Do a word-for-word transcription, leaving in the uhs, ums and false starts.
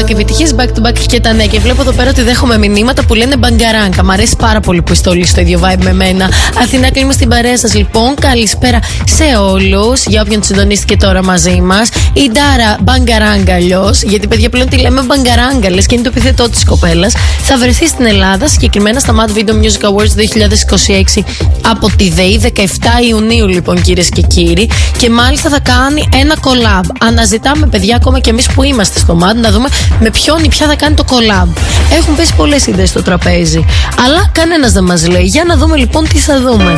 back, επιτυχίες back to back και τα νέα. Και βλέπω εδώ πέρα ότι δέχομαι μηνύματα που λένε μπαγκαράγκα. Μ' αρέσει πάρα πολύ που είστε όλοι στο ίδιο vibe με μένα. Αθηνά, κλείνουμε στην παρέα σας λοιπόν. Καλησπέρα σε όλους. Για όποιον συντονίστηκε τώρα μαζί μας. Η Ντάρα μπαγκαράγκα αλλιώς. Γιατί παιδιά πλέον τη λέμε μπαγκαράγκα, λες και είναι το επιθετό της κοπέλας. Θα βρεθεί στην Ελλάδα, συγκεκριμένα στα Mad Video Music Awards δύο χιλιάδες είκοσι έξι από τη ΔΕΗ, δεκαεφτά Ιουνίου λοιπόν, κυρίες και κύριοι. Και μάλιστα θα κάνει ένα collab. Αναζητάμε, παιδιά, ακόμα και εμείς που είμαστε στο Mad, να δούμε με ποιον ή ποια θα κάνει το collab. Έχουν πέσει πολλές ιδέες στο τραπέζι, αλλά κανένας δεν μας λέει. Για να δούμε λοιπόν τι θα δούμε.